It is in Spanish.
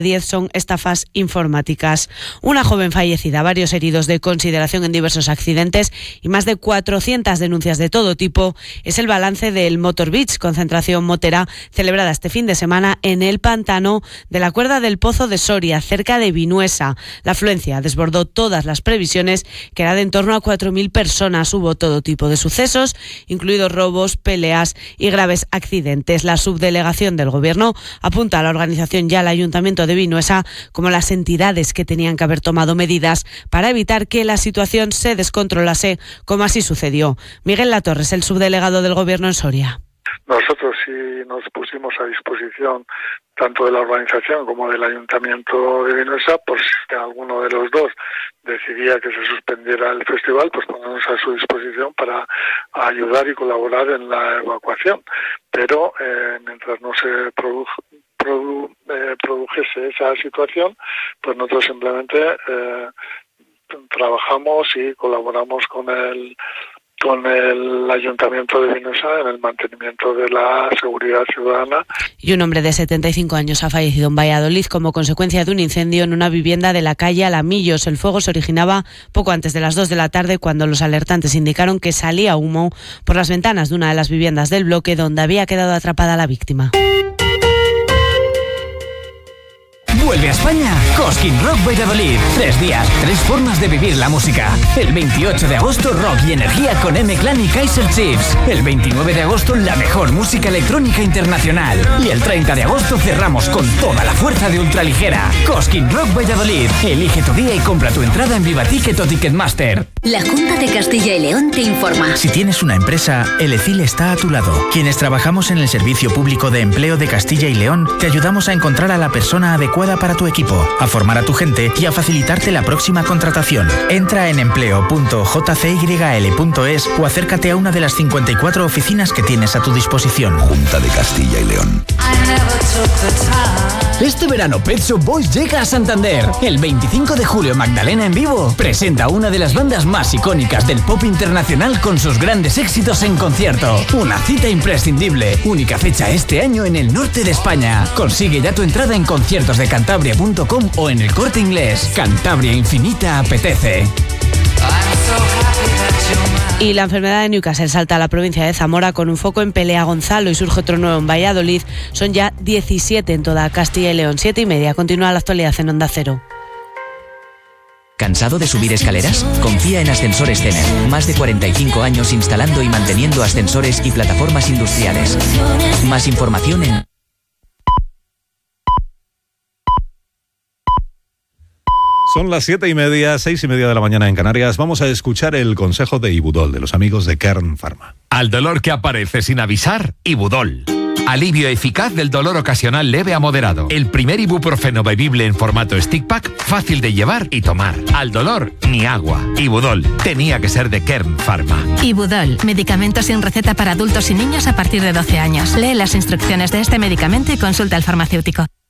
10 son estafas informáticas. Una joven fallecida, varios heridos de consideración en diversos accidentes y más de 400 denuncias de todo tipo es el balance del Motor Beach, concentración motera celebrada este fin de semana en el pantano de la Cuerda del Pozo de Soria, cerca de Vinuesa. La afluencia desbordó todas las previsiones, que era de en torno a 4.000 personas. Hubo todo tipo de sucesos, incluidos robos, peleas y graves accidentes. La subdelegación del Gobierno apunta a la organización y al Ayuntamiento de Vinuesa como las entidades que tenían que haber tomado medidas para evitar que la situación se descontrolase, como así sucedió. Miguel Latorres, el subdelegado del Gobierno en Soria. Nosotros sí nos pusimos a disposición tanto de la organización como del Ayuntamiento de Vinuesa, por si alguno de los dos decidía que se suspendiera el festival, pues ponernos a su disposición para ayudar y colaborar en la evacuación. Pero mientras no se produjese esa situación, pues nosotros simplemente trabajamos y colaboramos con el Ayuntamiento de Vinuesa en el mantenimiento de la seguridad ciudadana. Y un hombre de 75 años ha fallecido en Valladolid como consecuencia de un incendio en una vivienda de la calle Alamillos. El fuego se originaba poco antes de las 2 de la tarde, cuando los alertantes indicaron que salía humo por las ventanas de una de las viviendas del bloque donde había quedado atrapada la víctima. Vuelve a España Cosquín Rock Valladolid. 3 días, 3 formas de vivir la música. El 28 de agosto, rock y energía con M-Clan y Kaiser Chiefs. El 29 de agosto, la mejor música electrónica internacional. Y el 30 de agosto cerramos con toda la fuerza de ultraligera. Cosquín Rock Valladolid. Elige tu día y compra tu entrada en Vivaticket o Ticketmaster. La Junta de Castilla y León te informa. Si tienes una empresa, el ECIL está a tu lado. Quienes trabajamos en el Servicio Público de Empleo de Castilla y León, te ayudamos a encontrar a la persona adecuada para tu equipo, a formar a tu gente y a facilitarte la próxima contratación. Entra en empleo.jcyl.es o acércate a una de las 54 oficinas que tienes a tu disposición. Junta de Castilla y León. Este verano Pet Shop Boys llega a Santander. El 25 de julio Magdalena en vivo presenta una de las bandas más icónicas del pop internacional con sus grandes éxitos en concierto. Una cita imprescindible. Única fecha este año en el norte de España. Consigue ya tu entrada en conciertosdecantabria.com o en el Corte Inglés. Cantabria Infinita apetece. Y la enfermedad de Newcastle salta a la provincia de Zamora con un foco en Pelea Gonzalo y surge otro nuevo en Valladolid. Son ya 17 en toda Castilla y León. 7:30. Continúa la actualidad en Onda Cero. ¿Cansado de subir escaleras? Confía en Ascensores Cener. Más de 45 años instalando y manteniendo ascensores y plataformas industriales. Más información en... Son las 7:30, 6:30 de la mañana en Canarias. Vamos a escuchar el consejo de Ibudol, de los amigos de Kern Pharma. Al dolor que aparece sin avisar, Ibudol. Alivio eficaz del dolor ocasional leve a moderado. El primer ibuprofeno bebible en formato stick pack, fácil de llevar y tomar. Al dolor, ni agua. Ibudol tenía que ser de Kern Pharma. Ibudol, medicamento sin receta para adultos y niños a partir de 12 años. Lee las instrucciones de este medicamento y consulta al farmacéutico.